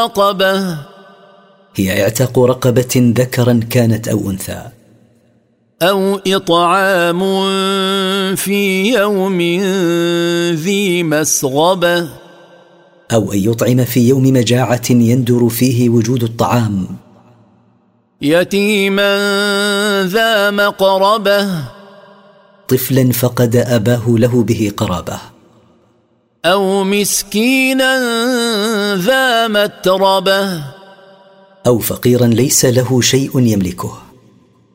رقبة هي اعتاق رقبة ذكرا كانت أو أنثى. أو إطعام في يوم ذي مسغبة أو أن يطعم في يوم مجاعة يندر فيه وجود الطعام. يتيما ذا مقربة طفلا فقد أباه له به قرابة. أو مسكينا ذا متربة أو فقيرا ليس له شيء يملكه.